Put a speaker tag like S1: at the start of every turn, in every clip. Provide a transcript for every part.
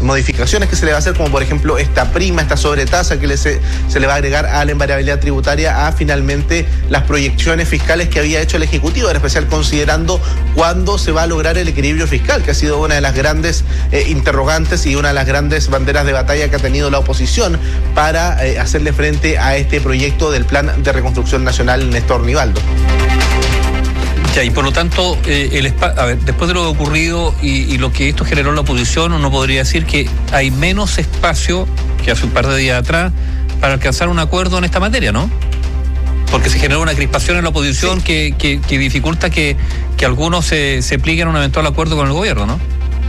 S1: modificaciones que se le va a hacer, como por ejemplo esta prima, esta sobretasa que se le va a agregar a la invariabilidad tributaria, a finalmente las proyecciones fiscales que había hecho el Ejecutivo, en especial considerando cuándo se va a lograr el equilibrio fiscal, que ha sido una de las grandes interrogantes y una de las grandes banderas de batalla que ha tenido la oposición para hacerle frente a este proyecto del Plan de Reconstrucción Nacional Néstor Nivaldo.
S2: Ya, y por lo tanto, después de lo ocurrido y lo que esto generó en la oposición, uno podría decir que hay menos espacio que hace un par de días atrás para alcanzar un acuerdo en esta materia, ¿no? Porque se generó una crispación en la oposición, sí, que dificulta que algunos se plieguen a un eventual acuerdo con el gobierno, ¿no?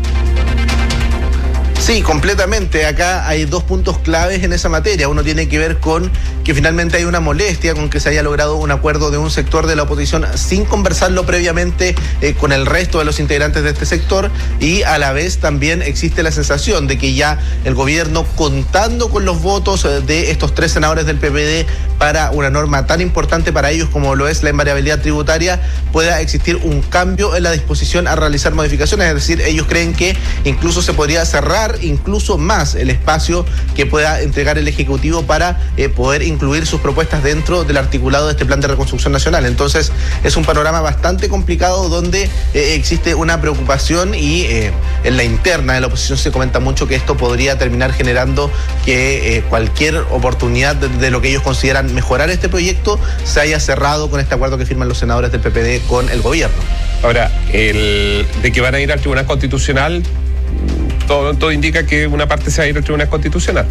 S1: Sí, completamente. Acá hay dos puntos claves en esa materia. Uno tiene que ver con que finalmente hay una molestia con que se haya logrado un acuerdo de un sector de la oposición sin conversarlo previamente con el resto de los integrantes de este sector, y a la vez también existe la sensación de que ya el gobierno, contando con los votos de estos 3 senadores del PPD para una norma tan importante para ellos como lo es la invariabilidad tributaria, pueda existir un cambio en la disposición a realizar modificaciones. Es decir, ellos creen que incluso se podría cerrar incluso más el espacio que pueda entregar el Ejecutivo para poder incluir sus propuestas dentro del articulado de este Plan de Reconstrucción Nacional. Entonces es un panorama bastante complicado donde existe una preocupación, y en la interna de la oposición se comenta mucho que esto podría terminar generando que cualquier oportunidad de lo que ellos consideran mejorar este proyecto se haya cerrado con este acuerdo que firman los senadores del PPD con el gobierno.
S3: Ahora, de que van a ir al Tribunal Constitucional, todo indica que una parte se va a ir al Tribunal Constitucional.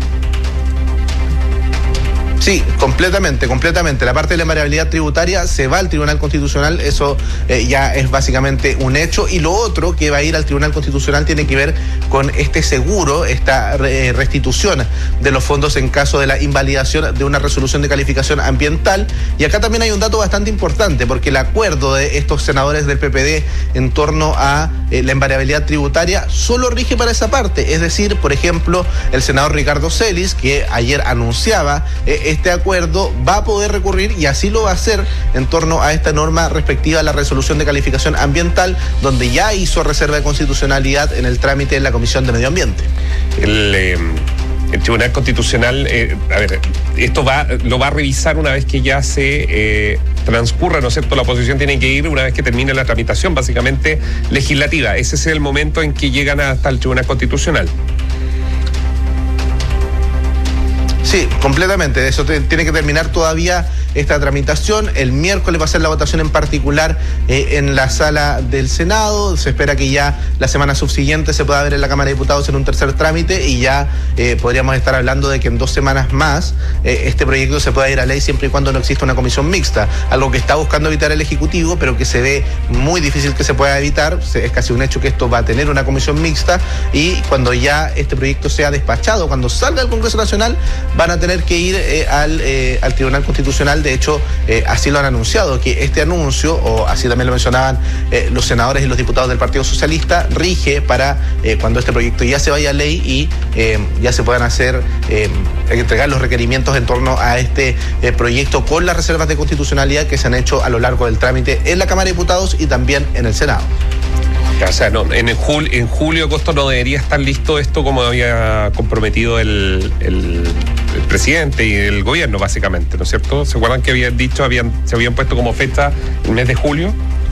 S1: Sí, completamente. La parte de la invariabilidad tributaria se va al Tribunal Constitucional, eso ya es básicamente un hecho. Y lo otro que va a ir al Tribunal Constitucional tiene que ver con este seguro, esta restitución de los fondos en caso de la invalidación de una resolución de calificación ambiental. Y acá también hay un dato bastante importante, porque el acuerdo de estos senadores del PPD en torno a la invariabilidad tributaria solo rige para esa parte. Es decir, por ejemplo, el senador Ricardo Celis, que ayer anunciaba este acuerdo, va a poder recurrir, y así lo va a hacer, en torno a esta norma respectiva a la resolución de calificación ambiental, donde ya hizo reserva de constitucionalidad en el trámite en la Comisión de Medio Ambiente.
S3: El Tribunal Constitucional, esto lo va a revisar una vez que ya se transcurra, ¿no es cierto? La oposición tiene que ir una vez que termine la tramitación, básicamente legislativa. Ese es el momento en que llegan hasta el Tribunal Constitucional.
S1: Sí, completamente. Eso tiene que terminar todavía esta tramitación. El miércoles va a ser la votación en particular en la sala del Senado. Se espera que ya la semana subsiguiente se pueda ver en la Cámara de Diputados en un tercer trámite, y ya podríamos estar hablando de que en 2 semanas más este proyecto se pueda ir a ley, siempre y cuando no exista una comisión mixta, algo que está buscando evitar el Ejecutivo, pero que se ve muy difícil que se pueda evitar. Es casi un hecho que esto va a tener una comisión mixta, y cuando ya este proyecto sea despachado, cuando salga del Congreso Nacional, van a tener que ir al Tribunal Constitucional. De hecho, así lo han anunciado, que este anuncio, o así también lo mencionaban los senadores y los diputados del Partido Socialista, rige para cuando este proyecto ya se vaya a ley y ya se puedan entregar los requerimientos en torno a este proyecto, con las reservas de constitucionalidad que se han hecho a lo largo del trámite en la Cámara de Diputados y también en el Senado.
S3: O sea, no, en julio, agosto no debería estar listo esto, como había comprometido el presidente y el gobierno, básicamente, ¿no es cierto? ¿Se acuerdan que habían dicho, se habían puesto como fecha el mes de julio?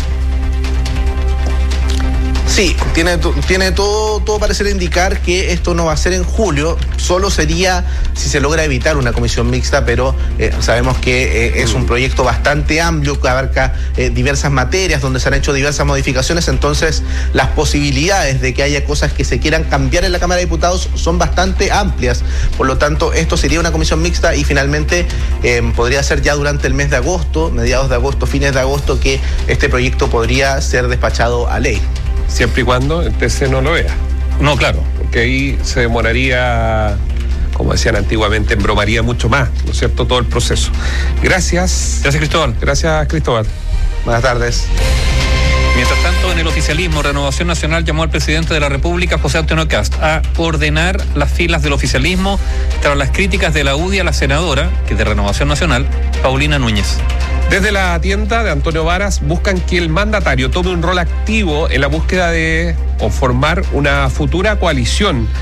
S1: Sí, tiene todo parecer indicar que esto no va a ser en julio, solo sería si se logra evitar una comisión mixta, pero sabemos que es un proyecto bastante amplio que abarca diversas materias donde se han hecho diversas modificaciones. Entonces las posibilidades de que haya cosas que se quieran cambiar en la Cámara de Diputados son bastante amplias. Por lo tanto, esto sería una comisión mixta, y finalmente podría ser ya durante el mes de agosto, mediados de agosto, fines de agosto, que este proyecto podría ser despachado a ley.
S3: Siempre y cuando el TC no lo vea.
S2: No, claro.
S3: Porque ahí se demoraría, como decían antiguamente, embromaría mucho más, ¿no es cierto?, todo el proceso. Gracias.
S2: Gracias, Cristóbal.
S3: Gracias, Cristóbal.
S1: Buenas tardes.
S2: Mientras tanto, en el oficialismo, Renovación Nacional llamó al presidente de la República, José Antonio Kast, a ordenar las filas del oficialismo tras las críticas de la UDI a la senadora, que es de Renovación Nacional, Paulina Núñez.
S3: Desde la tienda de Antonio Varas buscan que el mandatario tome un rol activo en la búsqueda de conformar una futura coalición